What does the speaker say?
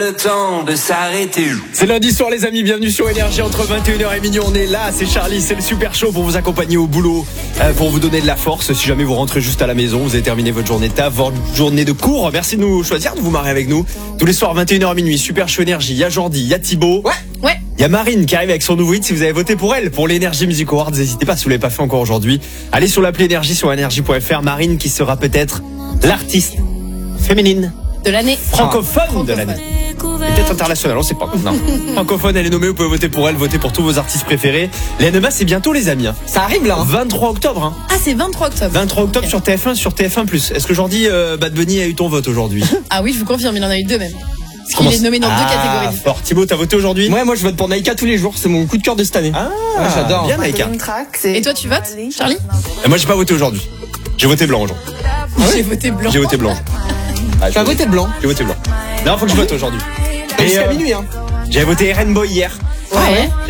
Le temps de s'arrêter. C'est lundi soir les amis, bienvenue sur Énergie entre 21h et minuit, on est là, c'est Charlie, c'est le super show pour vous accompagner au boulot, pour vous donner de la force si jamais vous rentrez juste à la maison, vous avez terminé votre journée de taf, votre journée de cours, merci de nous choisir, de vous marrer avec nous. Tous les soirs 21h à minuit, super show Énergie, il y a Jordi, il y a Thibaut, Ouais. il y a Marine qui arrive avec son nouveau hit, si vous avez voté pour elle, pour l'Energy Music Awards, n'hésitez pas si vous l'avez pas fait encore aujourd'hui, allez sur l'appli Énergie sur énergie.fr, Marine qui sera peut-être l'artiste féminine De l'année. francophone de l'année. Peut-être international, on sait pas. Non. Francophone, elle est nommée, vous pouvez voter pour elle, voter pour tous vos artistes préférés. Les NMA, c'est bientôt les amis. Ça arrive là. 23 octobre. Hein. Ah, c'est 23 octobre. 23 octobre sur TF1, sur TF1+. Est-ce que Jordi Bad Bunny a eu ton vote aujourd'hui? Ah oui, je vous confirme, il en a eu deux même. Parce qu'il est nommé dans deux catégories. Fort. Thibaut, t'as voté aujourd'hui? Ouais, moi je vote pour Naïka tous les jours, c'est mon coup de cœur de cette année. Ah, ouais, j'adore. Bien Naïka. Et toi, tu votes, Charlie? Moi, j'ai pas voté aujourd'hui. J'ai voté blanc aujourd'hui. J'ai voté blanc. J'ai voté blanc. Tu as voté blanc. J'ai voté blanc. Non, faut que je vote aujourd'hui. Jusqu'à minuit, hein. J'avais voté RN Boy hier. Ouais.